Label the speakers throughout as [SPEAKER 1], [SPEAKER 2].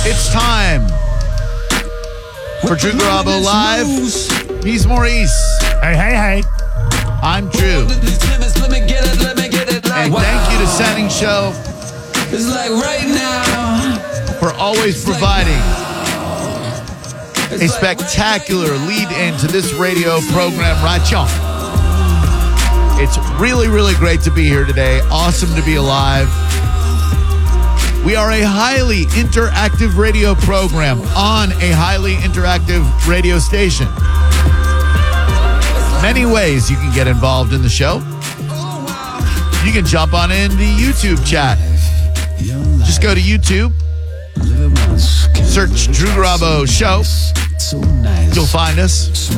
[SPEAKER 1] It's time for Drew Garabo Live. He's Maurice.
[SPEAKER 2] Hey.
[SPEAKER 1] I'm Drew. And thank you to Setting Show for always providing a spectacular lead into this radio program, right on. It's really, really great to be here today. Awesome to be alive. We are a highly interactive radio program on a highly interactive radio station. Many ways you can get involved in the show. You can jump on in the YouTube chat. Just go to YouTube, search Drew Garabo Show. You'll find us.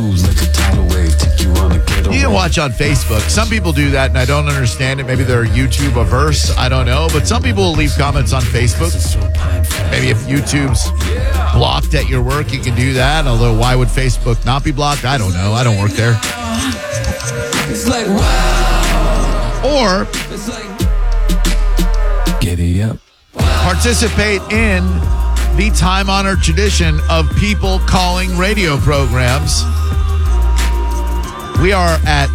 [SPEAKER 1] You can watch on Facebook. Some people do that, and I don't understand it. Maybe they're YouTube averse. I don't know. But some people will leave comments on Facebook. Maybe if YouTube's blocked at your work, you can do that. Although, why would Facebook not be blocked? I don't know. I don't work there. Or participate in the time-honored tradition of people calling radio programs. We are at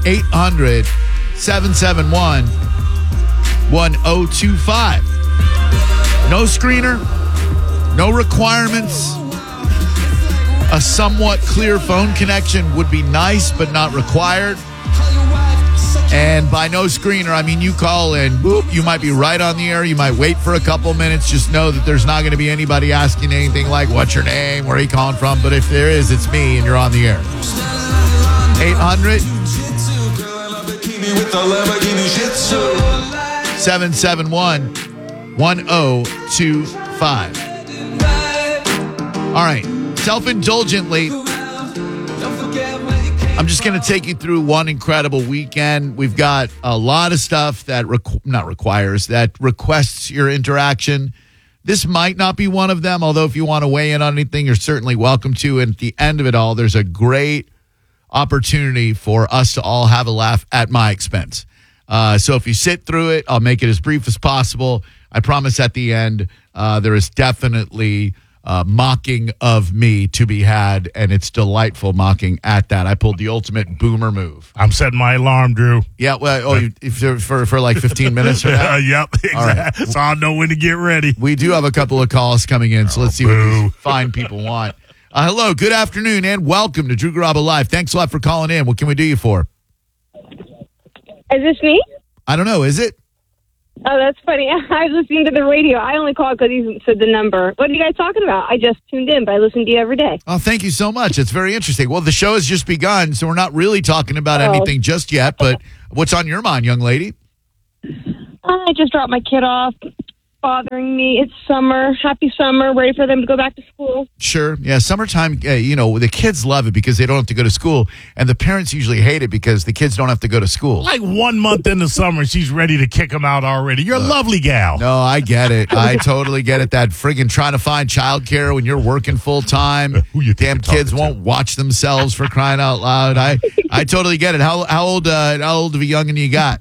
[SPEAKER 1] 800-771-1025. No screener, no requirements. A somewhat clear phone connection would be nice, but not required. And by no screener, I mean you call in, boop, you might be right on the air. You might wait for a couple minutes. Just know that there's not going to be anybody asking anything like, what's your name, where are you calling from? But if there is, it's me, and you're on the air. 800-771-1025. All right. Self-indulgently, I'm just going to take you through one incredible weekend. We've got a lot of stuff that requests your interaction. This might not be one of them, although if you want to weigh in on anything, you're certainly welcome to. And at the end of it all, there's a great opportunity for us to all have a laugh at my expense. So if you sit through it, I'll make it as brief as possible. I promise at the end, there is definitely mocking of me to be had, and it's delightful mocking at that. I pulled the ultimate boomer move.
[SPEAKER 2] I'm setting my alarm, Drew.
[SPEAKER 1] Yeah, well, for like 15 minutes or now?
[SPEAKER 2] Yep, exactly. All right. So I'll know when to get ready.
[SPEAKER 1] We do have a couple of calls coming in, so let's see what these fine people want. Hello, good afternoon, and welcome to Drew Garabo Live. Thanks a lot for calling in. What can we do you for?
[SPEAKER 3] Is this me?
[SPEAKER 1] I don't know. Is it?
[SPEAKER 3] Oh, that's funny. I was listening to the radio. I only called because he said the number. What are you guys talking about? I just tuned in, but I listen to you every day.
[SPEAKER 1] Oh, thank you so much. It's very interesting. Well, the show has just begun, so we're not really talking about anything just yet, but what's on your mind, young lady?
[SPEAKER 3] I just dropped my kid off. Bothering me. It's summer. Happy summer. Ready for them to go back to school.
[SPEAKER 1] Sure. Yeah, summertime, the kids love it because they don't have to go to school, and the parents usually hate it because the kids don't have to go to school.
[SPEAKER 2] Like 1 month in the summer, she's ready to kick them out already. You're a lovely gal.
[SPEAKER 1] No, I get it. I totally get it. That friggin' trying to find childcare when you're working full time. Damn kids won't watch themselves for crying out loud. I totally get it. How old of a youngin' you got?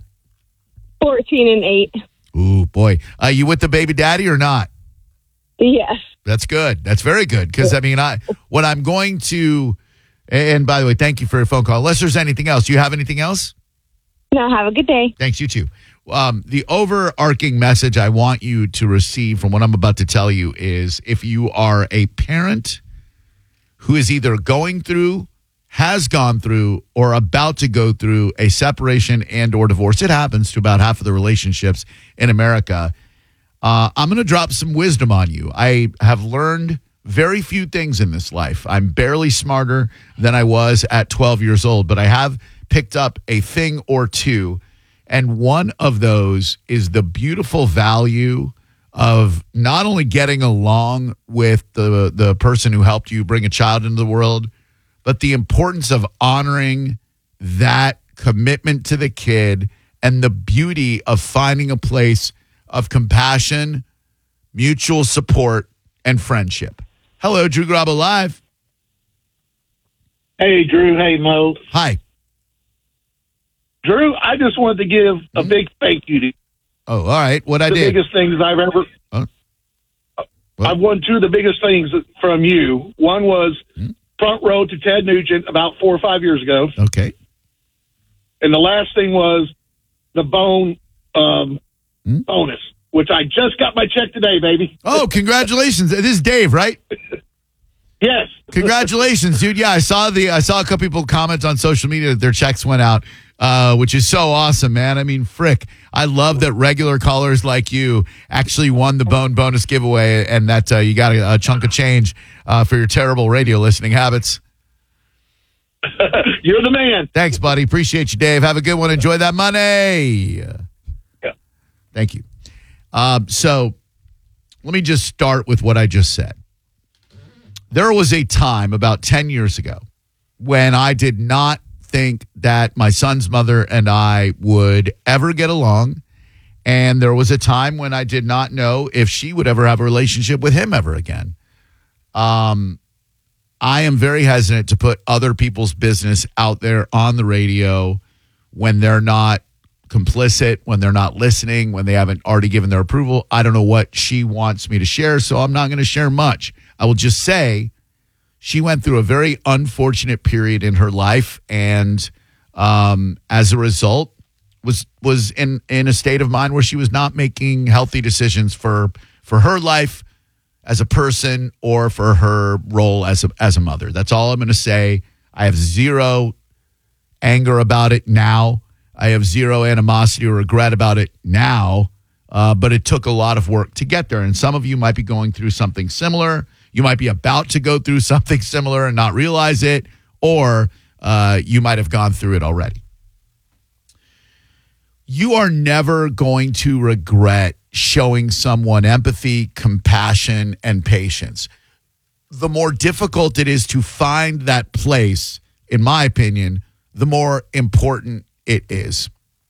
[SPEAKER 3] 14 and 8.
[SPEAKER 1] Ooh, boy. You with the baby daddy or not?
[SPEAKER 3] Yes.
[SPEAKER 1] That's good. That's very good. Because, what I'm going to, and by the way, thank you for your phone call. Unless there's anything else. Do you have anything else?
[SPEAKER 3] No, have a good day.
[SPEAKER 1] Thanks, you too. The overarching message I want you to receive from what I'm about to tell you is if you are a parent who is either going through, has gone through, or about to go through a separation and or divorce. It happens to about half of the relationships in America. I'm going to drop some wisdom on you. I have learned very few things in this life. I'm barely smarter than I was at 12 years old, but I have picked up a thing or two. And one of those is the beautiful value of not only getting along with the person who helped you bring a child into the world, but the importance of honoring that commitment to the kid and the beauty of finding a place of compassion, mutual support, and friendship. Hello, Drew Garabo Live.
[SPEAKER 4] Hey, Drew. Hey, Mo.
[SPEAKER 1] Hi.
[SPEAKER 4] Drew, I just wanted to give a big thank you to you.
[SPEAKER 1] Oh, all right. What I
[SPEAKER 4] did. The biggest things I've ever... I've won two of the biggest things from you. One was front row to Ted Nugent about 4 or 5 years ago.
[SPEAKER 1] Okay.
[SPEAKER 4] And the last thing was the bone bonus, which I just got my check today, baby.
[SPEAKER 1] Oh, congratulations. This is Dave, right?
[SPEAKER 4] Yes.
[SPEAKER 1] Congratulations, dude. Yeah, I saw a couple people comment on social media that their checks went out, which is so awesome, man. I mean, frick. I love that regular callers like you actually won the bone bonus giveaway and that you got a chunk of change for your terrible radio listening habits.
[SPEAKER 4] You're the man.
[SPEAKER 1] Thanks, buddy. Appreciate you, Dave. Have a good one. Enjoy that money.
[SPEAKER 4] Yeah.
[SPEAKER 1] Thank you. So let me just start with what I just said. There was a time about 10 years ago when I did not think that my son's mother and I would ever get along. And there was a time when I did not know if she would ever have a relationship with him ever again. I am very hesitant to put other people's business out there on the radio when they're not complicit, when they're not listening, when they haven't already given their approval. I don't know what she wants me to share, so I'm not going to share much. I will just say she went through a very unfortunate period in her life, and as a result, was in a state of mind where she was not making healthy decisions for her life as a person or for her role as a mother. That's all I'm going to say. I have zero anger about it now. I have zero animosity or regret about it now, but it took a lot of work to get there. And some of you might be going through something similar. You might be about to go through something similar and not realize it, or you might have gone through it already. You are never going to regret showing someone empathy, compassion, and patience. The more difficult it is to find that place, in my opinion, the more important it is.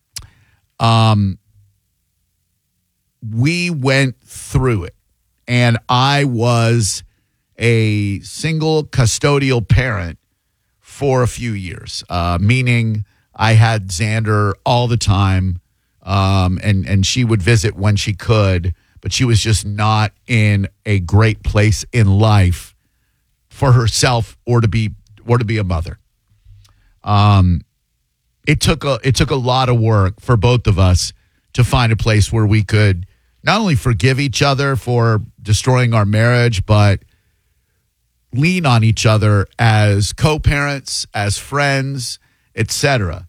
[SPEAKER 1] We went through it, and I was a single custodial parent for a few years, meaning I had Xander all the time, and she would visit when she could, but she was just not in a great place in life for herself or to be a mother. It took a lot of work for both of us to find a place where we could not only forgive each other for destroying our marriage, but lean on each other as co-parents, as friends, etc.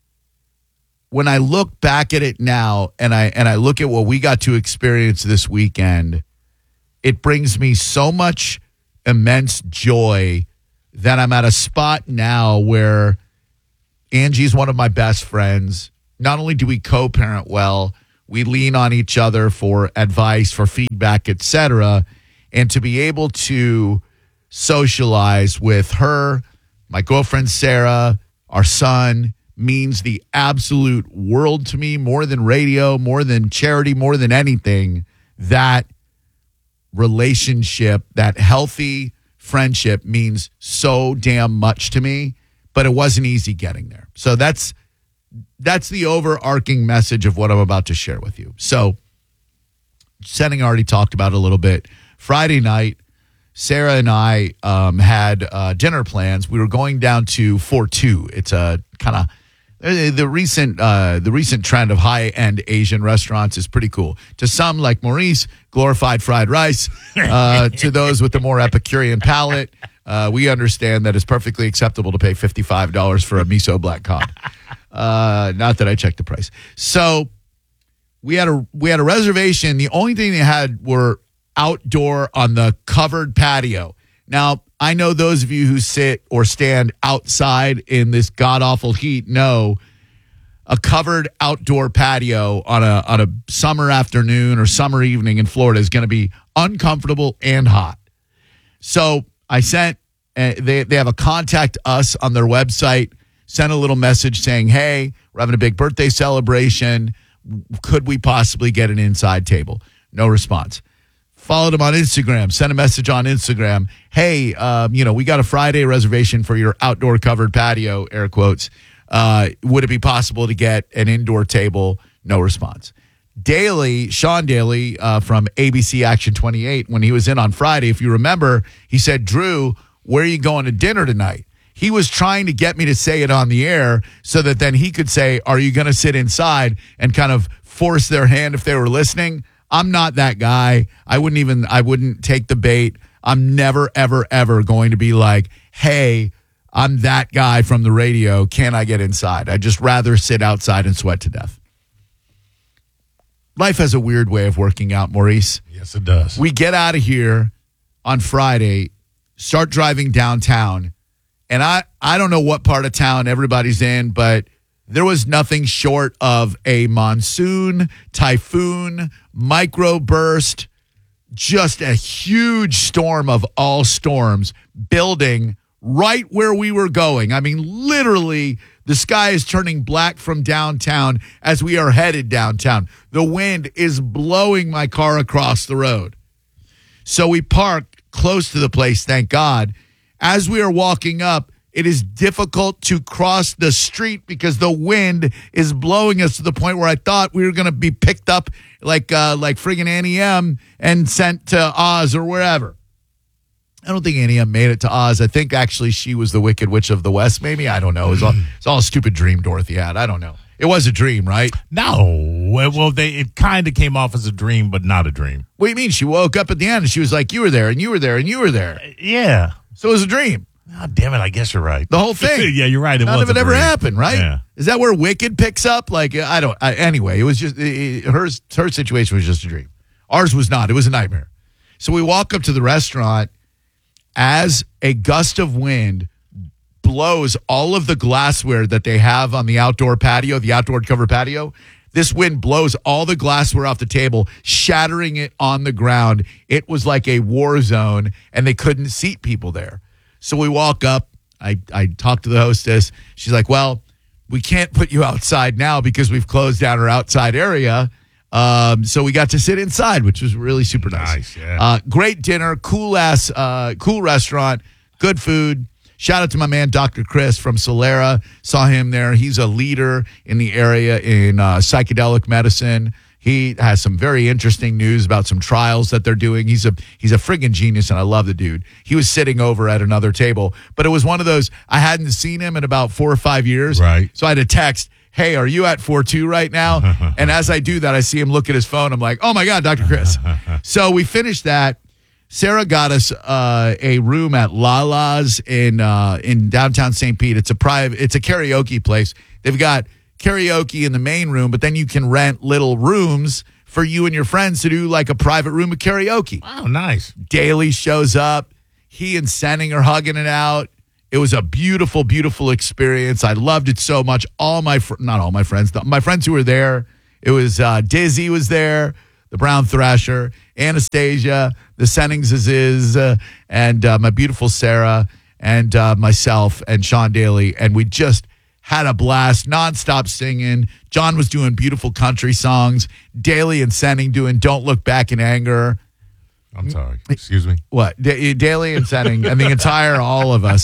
[SPEAKER 1] When I look back at it now and I look at what we got to experience this weekend, it brings me so much immense joy that I'm at a spot now where Angie's one of my best friends. Not only do we co-parent well, we lean on each other for advice, for feedback, etc. And to be able to socialize with her, my girlfriend Sarah, our son, means the absolute world to me, more than radio, more than charity, more than anything. That relationship, that healthy friendship means so damn much to me, but it wasn't easy getting there. So that's the overarching message of what I'm about to share with you. So, Setting already talked about it a little bit. Friday night, Sarah and I had dinner plans. We were going down to Fortu. It's a kind of the recent trend of high-end Asian restaurants is pretty cool. To some, like Maurice, glorified fried rice. To those with the more Epicurean palate, we understand that it's perfectly acceptable to pay $55 for a miso black cod. Not that I checked the price. So we had a reservation. The only thing they had were outdoor on the covered patio. Now, I know those of you who sit or stand outside in this god-awful heat know a covered outdoor patio on a summer afternoon or summer evening in Florida is going to be uncomfortable and hot. So I sent, they have a contact us on their website, sent a little message saying, hey, we're having a big birthday celebration. Could we possibly get an inside table? No response. Followed him on Instagram, sent a message on Instagram. Hey, we got a Friday reservation for your outdoor covered patio, air quotes. Would it be possible to get an indoor table? No response. Sean Daly from ABC Action 28, when he was in on Friday, if you remember, he said, Drew, where are you going to dinner tonight? He was trying to get me to say it on the air so that then he could say, are you going to sit inside, and kind of force their hand if they were listening. I'm not that guy. I wouldn't take the bait. I'm never, ever, ever going to be like, hey, I'm that guy from the radio. Can I get inside? I'd just rather sit outside and sweat to death. Life has a weird way of working out, Maurice.
[SPEAKER 2] Yes, it does.
[SPEAKER 1] We get out of here on Friday, start driving downtown, and I don't know what part of town everybody's in, but there was nothing short of a monsoon, typhoon, microburst, just a huge storm of all storms building right where we were going. I mean, literally, the sky is turning black from downtown as we are headed downtown. The wind is blowing my car across the road. So we parked close to the place, thank God. As we are walking up, it is difficult to cross the street because the wind is blowing us to the point where I thought we were going to be picked up like friggin' Annie M and sent to Oz or wherever. I don't think Annie M made it to Oz. I think actually she was the Wicked Witch of the West, maybe. I don't know. It's all a stupid dream Dorothy had. I don't know. It was a dream, right?
[SPEAKER 2] No. Well, it kind of came off as a dream, but not a dream.
[SPEAKER 1] What do you mean? She woke up at the end and she was like, you were there and you were there and you were there.
[SPEAKER 2] Yeah.
[SPEAKER 1] So it was a dream.
[SPEAKER 2] Oh, damn it. I guess you're right.
[SPEAKER 1] The whole thing.
[SPEAKER 2] Yeah, you're right.
[SPEAKER 1] None of it ever happened, right?
[SPEAKER 2] Yeah.
[SPEAKER 1] Is that where Wicked picks up? Like, anyway, it was just, her situation was just a dream. Ours was not. It was a nightmare. So we walk up to the restaurant as a gust of wind blows all of the glassware that they have on the outdoor patio, the outdoor cover patio. This wind blows all the glassware off the table, shattering it on the ground. It was like a war zone, and they couldn't seat people there. So we walk up. I talk to the hostess. She's like, well, we can't put you outside now because we've closed down our outside area. So we got to sit inside, which was really super nice.
[SPEAKER 2] Yeah.
[SPEAKER 1] Great dinner, cool restaurant, good food. Shout out to my man, Dr. Chris from Solera. Saw him there. He's a leader in the area in psychedelic medicine. He has some very interesting news about some trials that they're doing. He's a friggin' genius, and I love the dude. He was sitting over at another table, but it was one of those, I hadn't seen him in about 4 or 5 years.
[SPEAKER 2] Right.
[SPEAKER 1] So I had to text, hey, are you at 4-2 right now? And as I do that, I see him look at his phone. I'm like, oh, my God, Dr. Chris. So we finished that. Sarah got us a room at Lala's in downtown St. Pete. It's a karaoke place. They've got karaoke in the main room, but then you can rent little rooms for you and your friends to do like a private room of karaoke.
[SPEAKER 2] Wow, nice.
[SPEAKER 1] Daly shows up. He and Senning are hugging it out. It was a beautiful, beautiful experience. I loved it so much. Not all my friends, my friends who were there. It was Dizzy was there, the Brown Thrasher, Anastasia, the Sennings and my beautiful Sarah, and myself and Sean Daly. And we just had a blast, nonstop singing. John was doing beautiful country songs. Daly and Senning doing Don't Look Back in Anger.
[SPEAKER 2] I'm sorry. Excuse me?
[SPEAKER 1] What? Daly and Senning and the entire, all of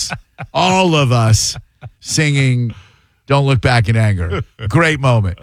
[SPEAKER 1] us singing Don't Look Back in Anger. Great moment.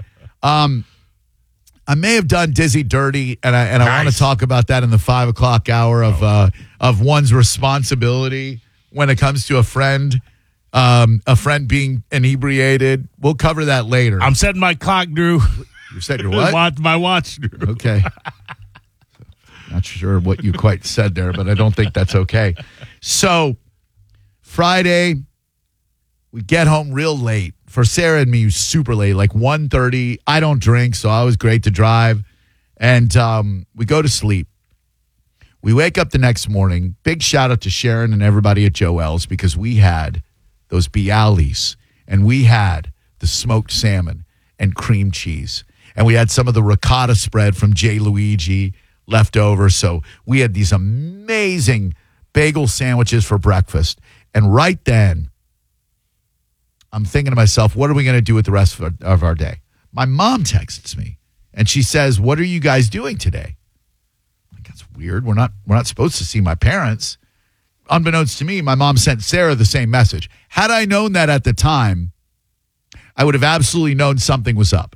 [SPEAKER 1] I may have done Dizzy dirty, and I want to talk about that in the 5 o'clock hour of one's responsibility when it comes to a friend being inebriated. We'll cover that later.
[SPEAKER 2] I'm setting my clock, Drew.
[SPEAKER 1] You set your what?
[SPEAKER 2] My watch, Drew.
[SPEAKER 1] Okay. Not sure what you quite said there, but I don't think that's okay. So Friday, we get home real late. For Sarah and me, super late, like 1:30. I don't drink, so it was great to drive. And we go to sleep. We wake up the next morning. Big shout out to Sharon and everybody at Joel's because we had those Bialys and we had the smoked salmon and cream cheese. And we had some of the ricotta spread from J. Luigi left over. So we had these amazing bagel sandwiches for breakfast. And right then, I'm thinking to myself, what are we going to do with the rest of our day? My mom texts me, and she says, what are you guys doing today? I'm like, that's weird. We're not supposed to see my parents. Unbeknownst to me, my mom sent Sarah the same message. Had I known that at the time, I would have absolutely known something was up.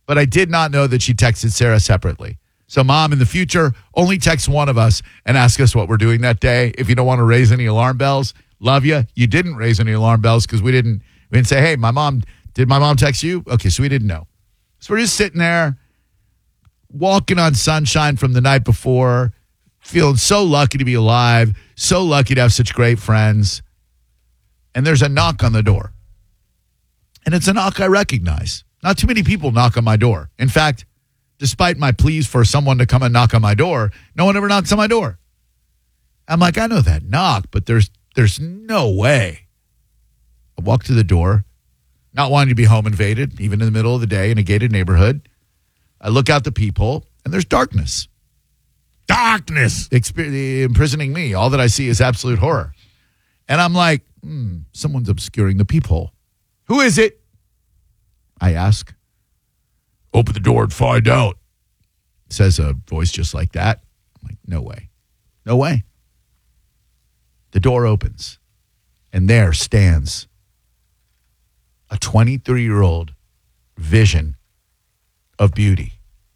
[SPEAKER 1] But I did not know that she texted Sarah separately. So, Mom, in the future, only text one of us and ask us what we're doing that day. If you don't want to raise any alarm bells, love you. You didn't raise any alarm bells because we didn't say, hey, did my mom text you? Okay, so we didn't know. So we're just sitting there, walking on sunshine from the night before, feeling so lucky to be alive, so lucky to have such great friends. And there's a knock on the door. And it's a knock I recognize. Not too many people knock on my door. In fact, despite my pleas for someone to come and knock on my door, no one ever knocks on my door. I'm like, I know that knock, but there's no way. I walk to the door, not wanting to be home invaded, even in the middle of the day in a gated neighborhood. I look out the peephole, and there's darkness.
[SPEAKER 2] Darkness.
[SPEAKER 1] Imprisoning me. All that I see is absolute horror. And I'm like, someone's obscuring the peephole. Who is it? I ask. Open the door and find out, says a voice just like that. I'm like, no way. No way. The door opens, and there stands a 23-year-old vision of beauty.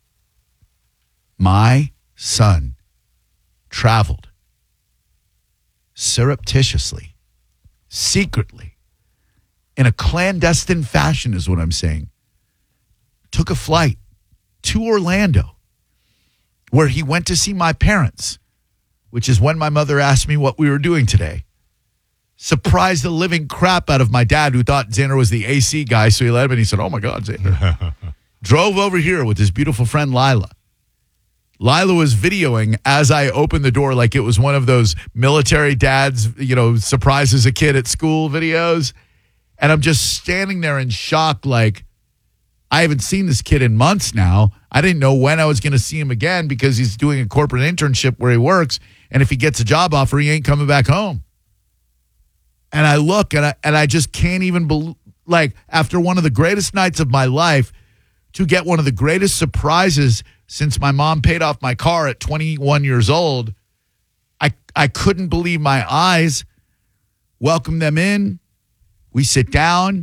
[SPEAKER 1] My son traveled surreptitiously, secretly, in a clandestine fashion is what I'm saying. Took a flight to Orlando where he went to see my parents, which is when my mother asked me what we were doing today. Surprised the living crap out of my dad, who thought Xander was the AC guy, so he let him and he said, oh my God, Xander. Drove over here with his beautiful friend Lila. Lila was videoing as I opened the door like it was one of those military dads, surprises a kid at school videos. And I'm just standing there in shock like, I haven't seen this kid in months now. I didn't know when I was going to see him again because he's doing a corporate internship where he works. And if he gets a job offer, he ain't coming back home. And I look and I just can't even believe, like, after one of the greatest nights of my life, to get one of the greatest surprises since my mom paid off my car at 21 years old. I couldn't believe my eyes. Welcome them in. We sit down.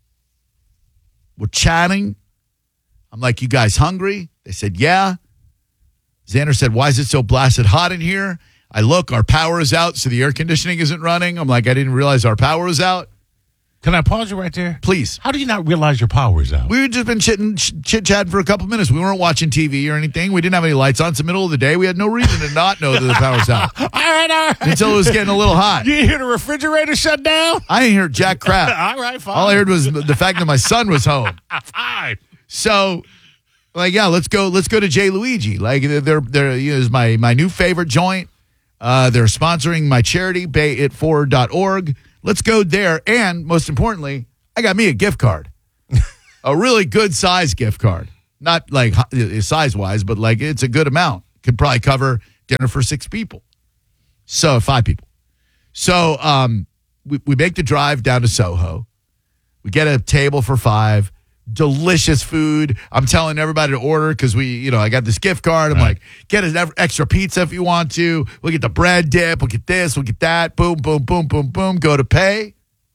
[SPEAKER 1] We're chatting. I'm like, you guys hungry? They said, yeah. Xander said, why is it so blasted hot in here? I look, our power is out, so the air conditioning isn't running. I'm like, I didn't realize our power was out.
[SPEAKER 2] Can I pause you right there?
[SPEAKER 1] Please.
[SPEAKER 2] How do you not realize your power is out?
[SPEAKER 1] We had just been chit-chatting for a couple minutes. We weren't watching TV or anything. We didn't have any lights on. It's the middle of the day. We had no reason to not know that the power was out.
[SPEAKER 2] All right.
[SPEAKER 1] Until it was getting a little hot.
[SPEAKER 2] You hear the refrigerator shut down?
[SPEAKER 1] I didn't hear jack crap.
[SPEAKER 2] All right, fine.
[SPEAKER 1] All I heard was the fact that my son was home.
[SPEAKER 2] Fine.
[SPEAKER 1] So, like, yeah, let's go to J. Luigi. Like, they're is my new favorite joint. They're sponsoring my charity, bayitforward.org. Let's go there. And most importantly, I got me a gift card, a really good size gift card. Not like size wise, but like it's a good amount. Could probably cover dinner for 6 people. So 5 people. So we make the drive down to Soho. We get a table for 5. Delicious food. I'm telling everybody to order because I got this gift card. I'm like, get an extra pizza if you want to. We'll get the bread dip. We'll get this. We'll get that. Boom, boom, boom, boom, boom. Go to pay.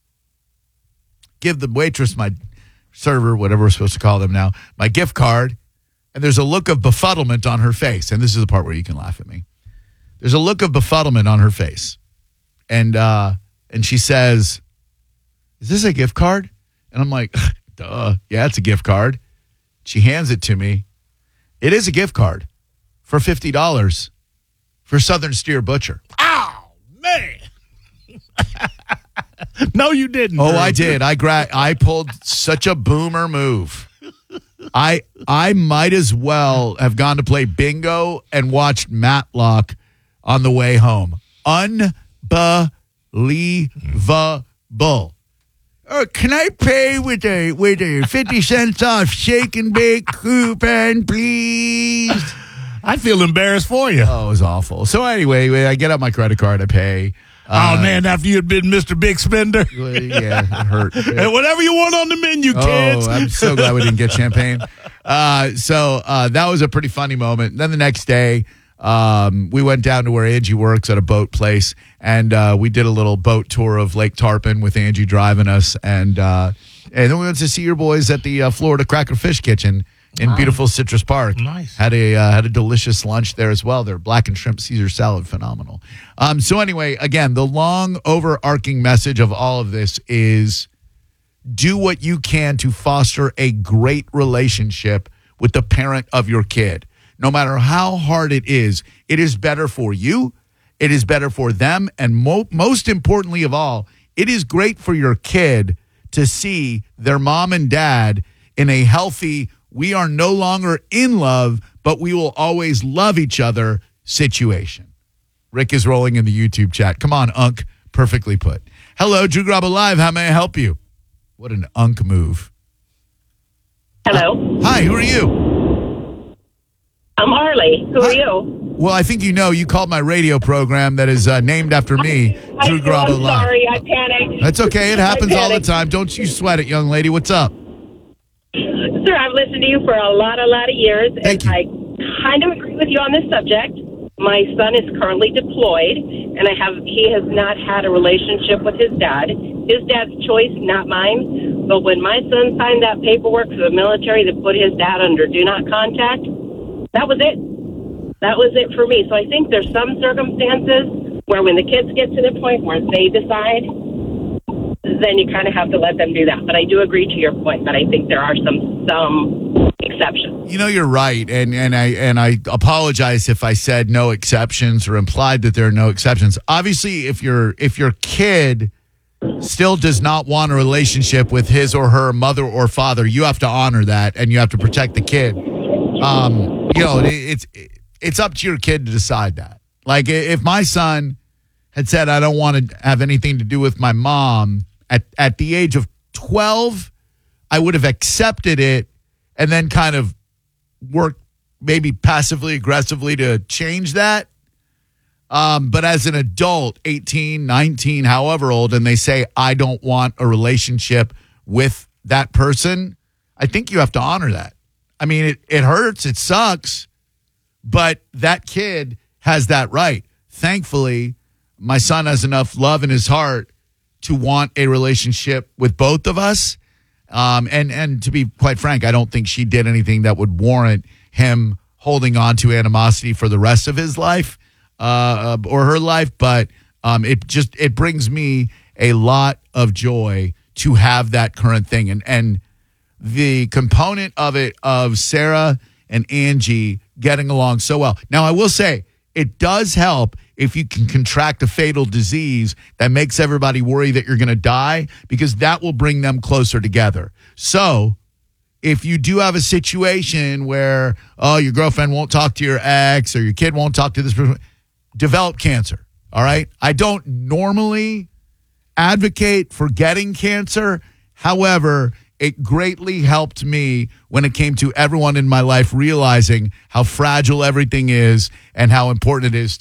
[SPEAKER 1] Give the waitress, my server, whatever we're supposed to call them now, my gift card. And there's a look of befuddlement on her face. And this is the part where you can laugh at me. There's a look of befuddlement on her face. And she says, is this a gift card? And I'm like, duh. Yeah, it's a gift card. She hands it to me. It is a gift card for $50 for Southern Steer Butcher.
[SPEAKER 2] Oh, man. No, you didn't.
[SPEAKER 1] Oh, I did. I pulled such a boomer move. I might as well have gone to play bingo and watched Matlock on the way home. Unbelievable. Can I pay with a 50 cents off shake and bake coupon, please?
[SPEAKER 2] I feel embarrassed for you.
[SPEAKER 1] Oh, it was awful. So anyway, I get out my credit card, I pay.
[SPEAKER 2] Oh, man, after you had been Mr. Big Spender.
[SPEAKER 1] Yeah, it hurt.
[SPEAKER 2] And whatever you want on the menu, kids.
[SPEAKER 1] Oh, I'm so glad we didn't get champagne. So that was a pretty funny moment. And then the next day, we went down to where Angie works at a boat place, and we did a little boat tour of Lake Tarpon with Angie driving us. And then we went to see your boys at the Florida Cracker Fish Kitchen, in beautiful Citrus Park.
[SPEAKER 2] Nice.
[SPEAKER 1] Had a delicious lunch there as well. Their black and shrimp Caesar salad, phenomenal. So anyway, again, the long overarching message of all of this is do what you can to foster a great relationship with the parent of your kid. No matter how hard it is better for you. It is better for them. And most importantly of all, it is great for your kid to see their mom and dad in a healthy, we are no longer in love, but we will always love each other situation. Rick is rolling in the YouTube chat. Come on, Unc. Perfectly put. Hello, Drew Grabo Live. How may I help you? What an Unc move.
[SPEAKER 5] Hello.
[SPEAKER 1] Hi, who are you?
[SPEAKER 5] I'm Harley. Who are you?
[SPEAKER 1] Well, I think you know you called my radio program that is named after me, Drew Grabo
[SPEAKER 5] I'm
[SPEAKER 1] Live.
[SPEAKER 5] sorry, I panicked.
[SPEAKER 1] That's okay. It happens
[SPEAKER 5] I
[SPEAKER 1] all the
[SPEAKER 5] panicked.
[SPEAKER 1] time. Don't you sweat it, young lady. What's up?
[SPEAKER 5] Sir, I've listened to you for a lot of years,
[SPEAKER 1] Thank
[SPEAKER 5] and
[SPEAKER 1] you.
[SPEAKER 5] I kind of agree with you on this subject. My son is currently deployed, and he has not had a relationship with his dad. His dad's choice, not mine. But when my son signed that paperwork for the military that put his dad under do not contact, that was it. That was it for me. So I think there's some circumstances where when the kids get to the point where they decide, then you kind of have to let them do that. But I do agree to your point that I think there are some exceptions.
[SPEAKER 1] You know, you're right, and I apologize if I said no exceptions or implied that there are no exceptions. Obviously, if your kid still does not want a relationship with his or her mother or father, you have to honor that, and you have to protect the kid. It's up to your kid to decide that. Like, if my son had said, I don't want to have anything to do with my mom at the age of 12, I would have accepted it and then kind of worked maybe passively aggressively to change that. But as an adult, 18, 19, however old, and they say, I don't want a relationship with that person, I think you have to honor that. I mean, it hurts. It sucks. But that kid has that right. Thankfully, my son has enough love in his heart to want a relationship with both of us. And to be quite frank, I don't think she did anything that would warrant him holding on to animosity for the rest of his life or her life. But it brings me a lot of joy to have that current thing. And the component of it of Sarah and Angie getting along so well. Now, I will say it does help if you can contract a fatal disease that makes everybody worry that you're going to die, because that will bring them closer together. So if you do have a situation where, your girlfriend won't talk to your ex or your kid won't talk to this person, develop cancer. All right. I don't normally advocate for getting cancer. However, it greatly helped me when it came to everyone in my life realizing how fragile everything is and how important it is